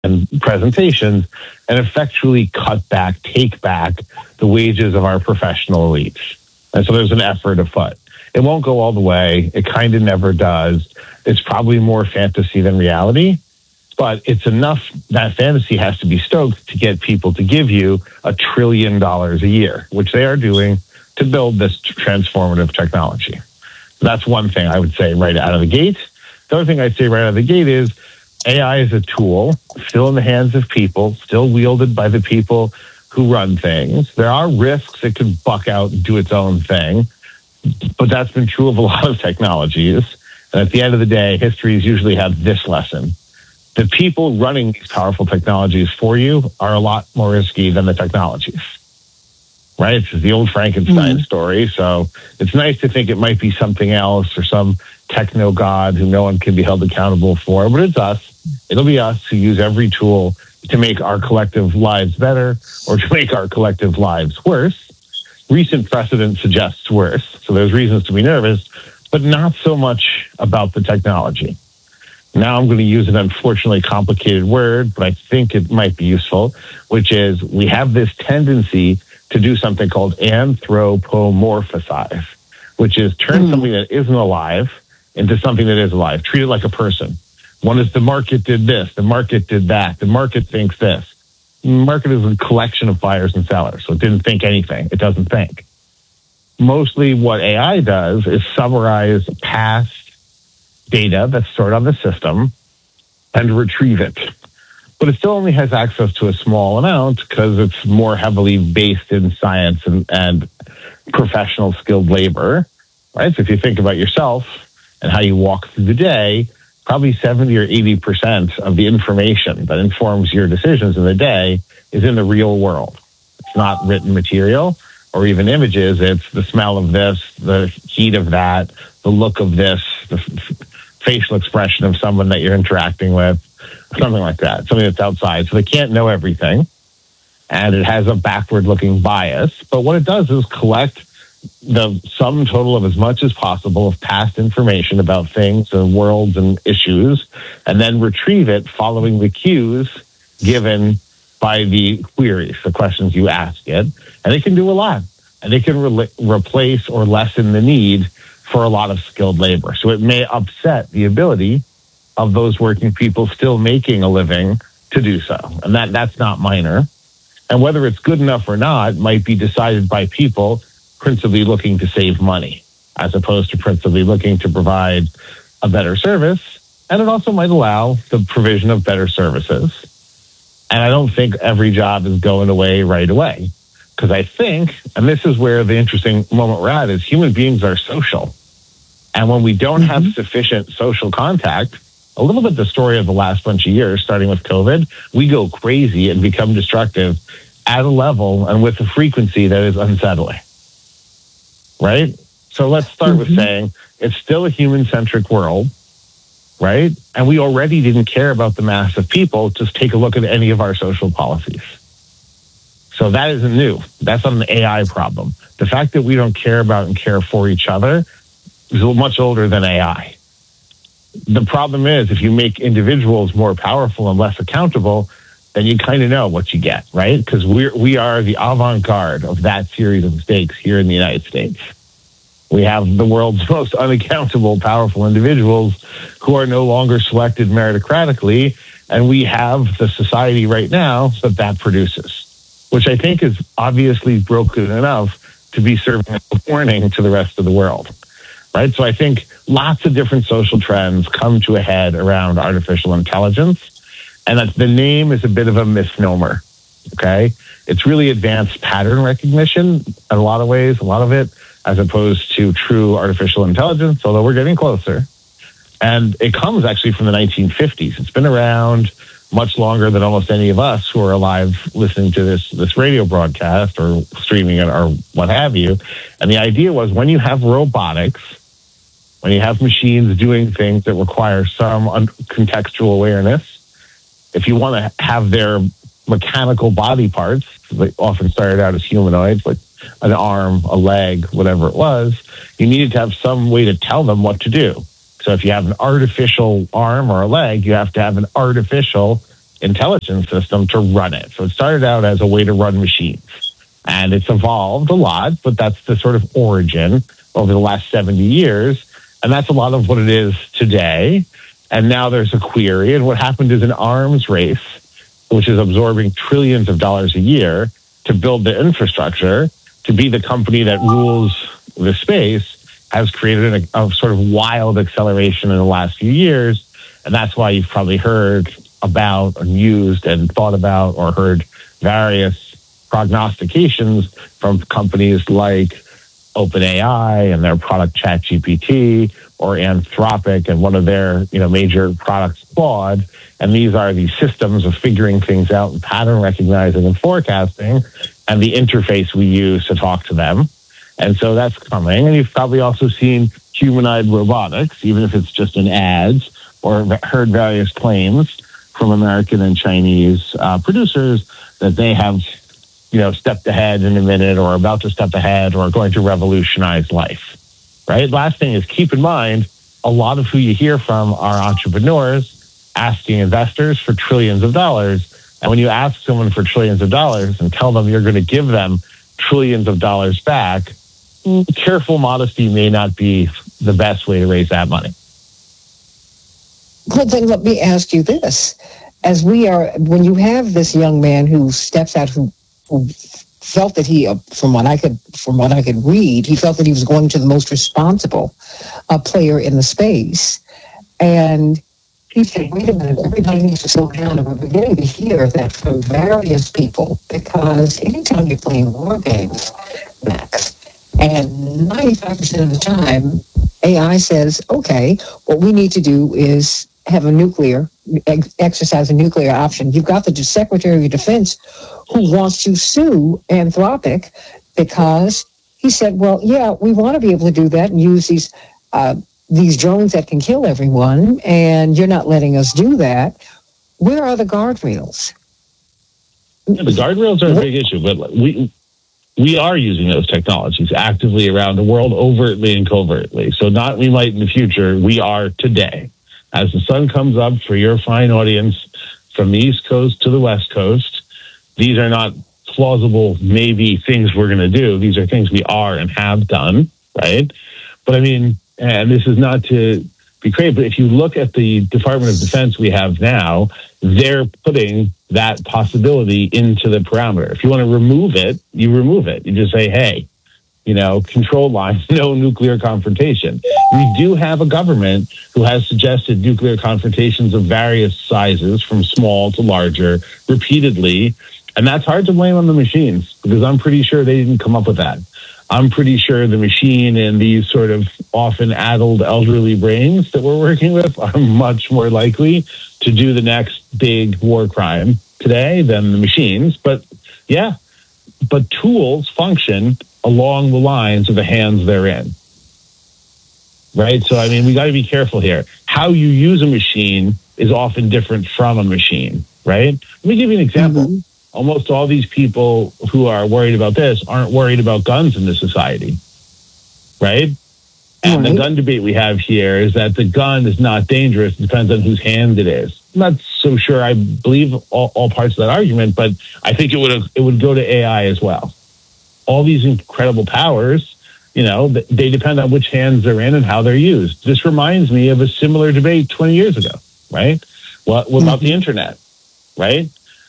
and presentations and effectually take back the wages of our professional elites. And so there's an effort afoot. It won't go all the way. It kind of never does. It's probably more fantasy than reality, but it's enough that fantasy has to be stoked to get people to give you $1 trillion a year, which they are doing to build this transformative technology. That's one thing I would say right out of the gate. The other thing I'd say right out of the gate is AI is a tool still in the hands of people, still wielded by the people who run things. There are risks. It can buck out and do its own thing, but that's been true of a lot of technologies. And at the end of the day, histories usually have this lesson. The people running these powerful technologies for you are a lot more risky than the technologies, right? It's the old Frankenstein story. So it's nice to think it might be something else or some techno god who no one can be held accountable for, but it's us. It'll be us who use every tool to make our collective lives better or to make our collective lives worse. Recent precedent suggests worse, so there's reasons to be nervous, but not so much about the technology. Now I'm going to use an unfortunately complicated word, but I think it might be useful, which is we have this tendency to do something called anthropomorphize, which is turn something that isn't alive into something that is alive. Treat it like a person. One is the market did this, the market did that, the market thinks this. The market is a collection of buyers and sellers, so it didn't think anything. It doesn't think. Mostly what AI does is summarize past data that's stored on the system and retrieve it. But it still only has access to a small amount because it's more heavily based in science and professional skilled labor, right? So if you think about yourself and how you walk through the day, probably 70 or 80% of the information that informs your decisions in the day is in the real world. It's not written material or even images. It's the smell of this, the heat of that, the look of this, the facial expression of someone that you're interacting with, something like that, something that's outside. So they can't know everything, and it has a backward-looking bias. But what it does is collect the sum total of as much as possible of past information about things and worlds and issues, and then retrieve it following the cues given by the queries, the questions you ask it. And it can do a lot. And it can replace or lessen the need for a lot of skilled labor. So it may upset the ability of those working people still making a living to do so. And that's not minor. And whether it's good enough or not might be decided by people principally looking to save money, as opposed to principally looking to provide a better service. And it also might allow the provision of better services. And I don't think every job is going away right away. Because I think, and this is where the interesting moment we're at, is human beings are social. And when we don't have sufficient social contact, a little bit the story of the last bunch of years, starting with COVID, we go crazy and become destructive at a level and with a frequency that is unsettling. Right? So let's start with saying it's still a human-centric world, right? And we already didn't care about the mass of people. Just take a look at any of our social policies. So that isn't new. That's not an AI problem. The fact that we don't care about and care for each other is much older than AI. The problem is if you make individuals more powerful and less accountable, then you kind of know what you get, right? Because we are the avant-garde of that series of mistakes here in the United States. We have the world's most unaccountable, powerful individuals who are no longer selected meritocratically, and we have the society right now that produces, which I think is obviously broken enough to be serving as a warning to the rest of the world, right? So I think lots of different social trends come to a head around artificial intelligence, and that the name is a bit of a misnomer, okay? It's really advanced pattern recognition in a lot of ways, a lot of it, as opposed to true artificial intelligence, although we're getting closer. And it comes actually from the 1950s. It's been around much longer than almost any of us who are alive listening to this radio broadcast or streaming it or what have you. And the idea was when you have robotics, when you have machines doing things that require some contextual awareness, if you want to have their mechanical body parts, they often started out as humanoids, like an arm, a leg, whatever it was, you needed to have some way to tell them what to do. So if you have an artificial arm or a leg, you have to have an artificial intelligence system to run it. So it started out as a way to run machines. And it's evolved a lot, but that's the sort of origin over the last 70 years. And that's a lot of what it is today. And now there's a query. And what happened is an arms race, which is absorbing trillions of dollars a year to build the infrastructure, to be the company that rules the space, has created a sort of wild acceleration in the last few years. And that's why you've probably heard about and used and thought about or heard various prognostications from companies like OpenAI and their product ChatGPT, or Anthropic and one of their major products, Claude. And these are the systems of figuring things out and pattern recognizing and forecasting, and the interface we use to talk to them. And so that's coming. And you've probably also seen humanoid robotics, even if it's just in ads, or heard various claims from American and Chinese producers that they have stepped ahead in a minute, or about to step ahead, or going to revolutionize life, right? Last thing is, keep in mind, a lot of who you hear from are entrepreneurs asking investors for trillions of dollars. And when you ask someone for trillions of dollars and tell them you're going to give them trillions of dollars back, careful modesty may not be the best way to raise that money. Well, then let me ask you this. When you have this young man who steps out, who felt that he, from what I could read, he felt that he was going to the most responsible player in the space. And he said, wait a minute, everybody needs to slow down. And we're beginning to hear that from various people, because anytime you're playing war games, Max, and 95% of the time, AI says, okay, what we need to do is have exercise a nuclear option. You've got the Secretary of Defense who wants to sue Anthropic because he said, well, yeah, we want to be able to do that and use these drones that can kill everyone, and you're not letting us do that. Where are the guardrails? Yeah, the guardrails are a big issue, but we are using those technologies actively around the world, overtly and covertly. So not we might in the future, we are today. As the sun comes up for your fine audience from the East Coast to the West Coast, these are not plausible maybe things we're going to do. These are things we are and have done, right? But I mean, and this is not to be crazy, but if you look at the Department of Defense we have now, they're putting that possibility into the parameter. If you want to remove it, you remove it. You just say, hey, control lines, no nuclear confrontation. We do have a government who has suggested nuclear confrontations of various sizes, from small to larger, repeatedly. And that's hard to blame on the machines, because I'm pretty sure they didn't come up with that. I'm pretty sure the machine and these sort of often addled elderly brains that we're working with are much more likely to do the next big war crime today than the machines. But yeah, but tools function along the lines of the hands they're in. Right? So, I mean, we got to be careful here. How you use a machine is often different from a machine, right? Let me give you an example. Mm-hmm. Almost all these people who are worried about this aren't worried about guns in this society, right? And the gun debate we have here is that the gun is not dangerous. It depends on whose hand it is. I'm not so sure I believe all parts of that argument, but I think it would go to AI as well. All these incredible powers, they depend on which hands they're in and how they're used. This reminds me of a similar debate 20 years ago, right? What about the internet, right?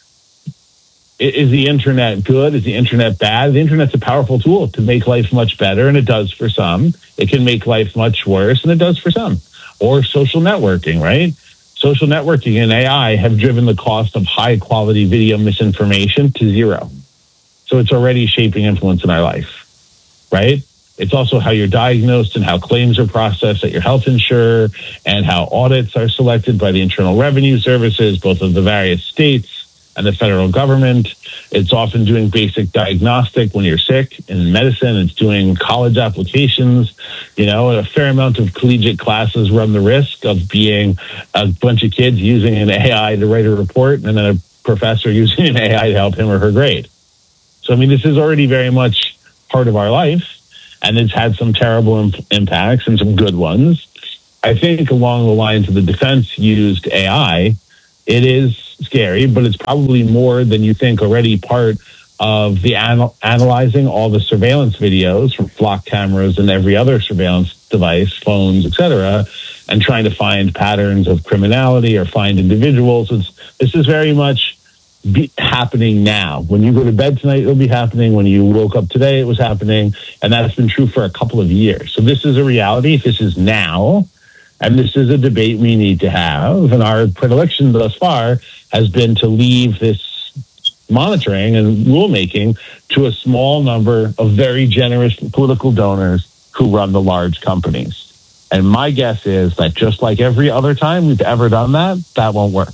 Is the internet good? Is the internet bad? The internet's a powerful tool to make life much better, and it does for some. It can make life much worse, and it does for some. Or social networking, right? Social networking and AI have driven the cost of high-quality video misinformation to zero. So it's already shaping influence in our life, right? It's also how you're diagnosed and how claims are processed at your health insurer, and how audits are selected by the Internal Revenue Services, both of the various states and the federal government. It's often doing basic diagnostic when you're sick. In medicine, it's doing college applications. A fair amount of collegiate classes run the risk of being a bunch of kids using an AI to write a report, and then a professor using an AI to help him or her grade. So, I mean, this is already very much part of our life, and it's had some terrible impacts and some good ones. I think along the lines of the defense used AI, it is scary, but it's probably more than you think already part of the analyzing all the surveillance videos from flock cameras and every other surveillance device, phones, etc., and trying to find patterns of criminality or find individuals. This is very much happening now. When you go to bed tonight, it'll be happening. When you woke up today, it was happening. And that's been true for a couple of years. So this is a reality. This is now. And this is a debate we need to have. And our predilection thus far has been to leave this monitoring and rulemaking to a small number of very generous political donors who run the large companies. And my guess is that just like every other time we've ever done that, that won't work.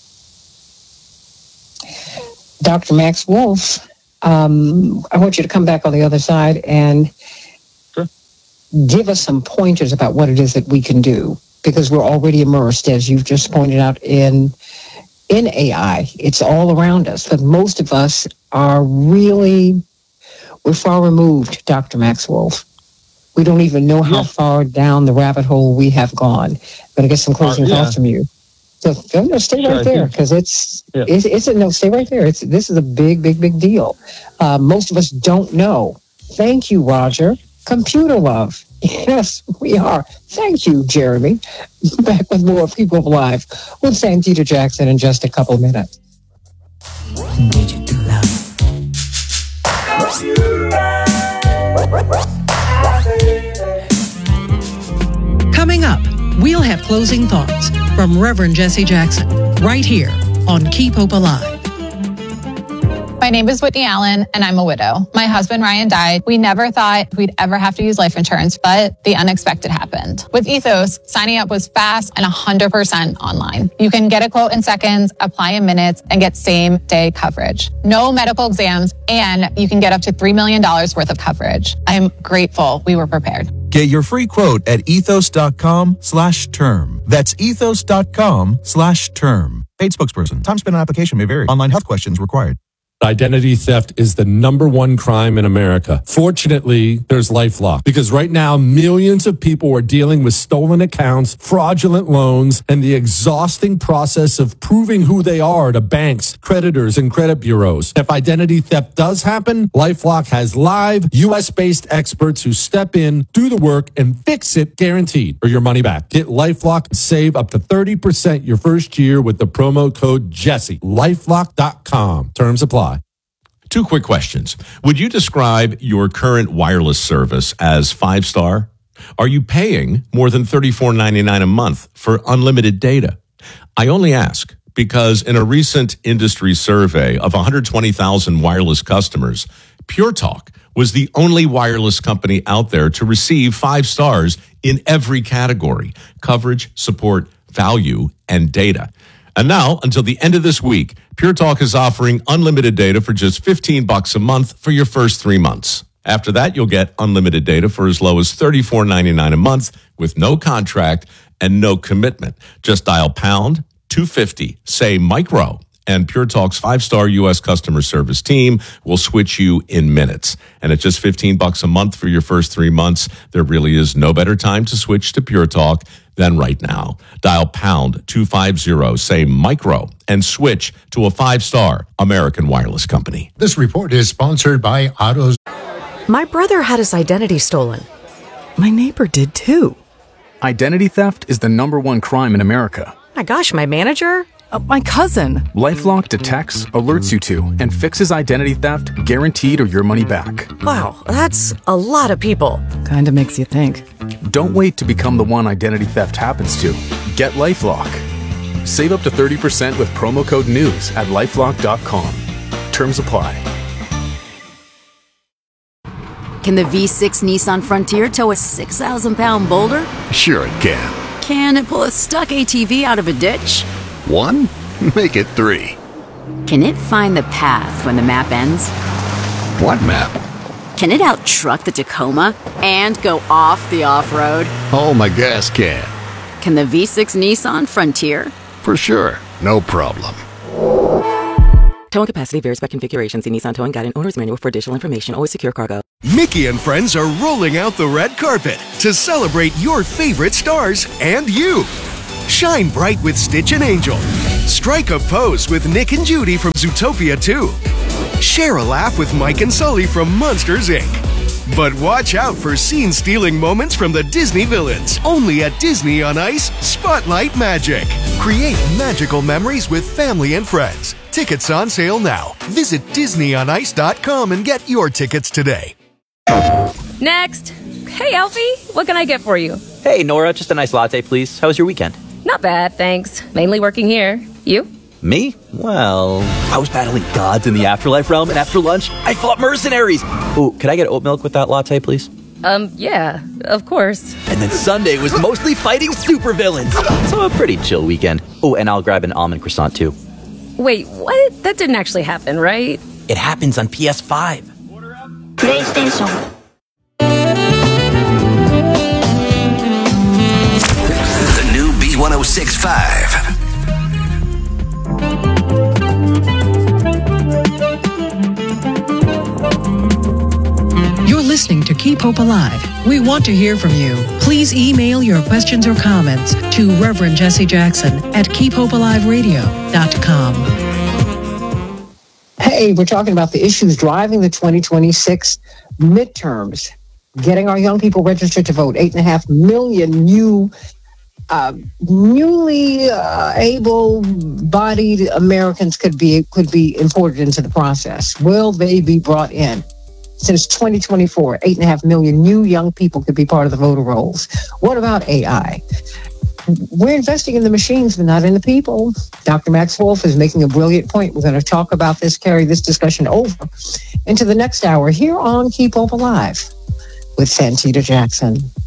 Dr. Max Wolf, I want you to come back on the other side and give us some pointers about what it is that we can do, because we're already immersed, as you've just pointed out, in AI. It's all around us, but most of us are we're far removed, Dr. Max Wolf. We don't even know how far down the rabbit hole we have gone. I'm going to get some closing thoughts from you. So stay right there, because stay right there. This is a big, big, big deal. Most of us don't know. Thank you, Roger. Computer love. Yes, we are. Thank you, Jeremy. Back with more People Live with Santita Jackson in just a couple of minutes. Digital love. Coming up, we'll have closing thoughts from Reverend Jesse Jackson right here on Keep Hope Alive. My name is Whitney Allen, and I'm a widow. My husband, Ryan, died. We never thought we'd ever have to use life insurance, but the unexpected happened. With Ethos, signing up was fast and 100% online. You can get a quote in seconds, apply in minutes, and get same-day coverage. No medical exams, and you can get up to $3 million worth of coverage. I'm grateful we were prepared. Get your free quote at ethos.com/term. That's ethos.com/term. Paid spokesperson. Time spent on application may vary. Online health questions required. Identity theft is the #1 crime in America. Fortunately, there's LifeLock, because right now millions of people are dealing with stolen accounts, fraudulent loans, and the exhausting process of proving who they are to banks, creditors, and credit bureaus. If identity theft does happen, LifeLock has live US-based experts who step in, do the work, and fix it, guaranteed, or your money back. Get LifeLock and save up to 30% your first year with the promo code Jesse. LifeLock.com. Terms apply. 2 quick questions. Would you describe your current wireless service as 5-star? Are you paying more than $34.99 a month for unlimited data? I only ask because in a recent industry survey of 120,000 wireless customers, Pure Talk was the only wireless company out there to receive 5 stars in every category: coverage, support, value, and data. And now, until the end of this week, Pure Talk is offering unlimited data for just $15 a month for your first 3 months. After that, you'll get unlimited data for as low as $34.99 a month with no contract and no commitment. Just dial pound 250, say micro, and Pure Talk's 5-star U.S. customer service team will switch you in minutes. And at just $15 a month for your first 3 months, there really is no better time to switch to Pure Talk than right now. Dial pound 250, say micro, and switch to a 5-star American wireless company. This report is sponsored by Autos. My brother had his identity stolen. My neighbor did too. Identity theft is the #1 crime in America. My gosh, my manager? My cousin. LifeLock detects, alerts you to, and fixes identity theft, guaranteed or your money back. Wow, that's a lot of people. Kinda makes you think. Don't wait to become the one identity theft happens to. Get LifeLock. Save up to 30% with promo code NEWS at LifeLock.com. Terms apply. Can the V6 Nissan Frontier tow a 6,000-pound boulder? Sure it can. Can it pull a stuck ATV out of a ditch? 1? Make it 3. Can it find the path when the map ends? What map? Can it out-truck the Tacoma and go off the off-road? Oh, my gas can. Can the V6 Nissan Frontier? For sure. No problem. Towing capacity varies by configuration. See Nissan Towing Guide and Owner's Manual for additional information. Always secure cargo. Mickey and friends are rolling out the red carpet to celebrate your favorite stars and you. Shine bright with Stitch and Angel. Strike a pose with Nick and Judy from Zootopia 2. Share a laugh with Mike and Sully from Monsters, Inc. But watch out for scene-stealing moments from the Disney villains. Only at Disney on Ice Spotlight Magic. Create magical memories with family and friends. Tickets on sale now. Visit DisneyOnIce.com and get your tickets today. Next. Hey, Alfie. What can I get for you? Hey, Nora. Just a nice latte, please. How was your weekend? Not bad, thanks. Mainly working here. You? Me? Well, I was battling gods in the afterlife realm, and after lunch, I fought mercenaries. Ooh, could I get oat milk with that latte, please? Yeah, of course. And then Sunday was mostly fighting supervillains. So a pretty chill weekend. Oh, and I'll grab an almond croissant, too. Wait, what? That didn't actually happen, right? It happens on PS5. PlayStation. The new B1065. You're listening to Keep Hope Alive. We want to hear from you. Please email your questions or comments to Reverend Jesse Jackson at keephopealiveradio.com. Hey, we're talking about the issues driving the 2026 midterms. Getting our young people registered to vote. 8.5 million newly able-bodied Americans could be imported into the process. Will they be brought in? Since 2024, 8.5 million new young people could be part of the voter rolls. What about AI? We're investing in the machines, but not in the people. Dr. Max Wolf is making a brilliant point. We're going to talk about this, carry this discussion over into the next hour here on Keep Hope Alive with Santita Jackson.